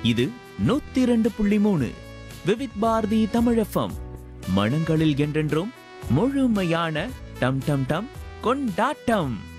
இது 102.3 விவித் பாரதி தமிழ் FM. மனங்களில் என்றென்றும் முழுமையான டம் டம் டம் கொண்டாட்டம்.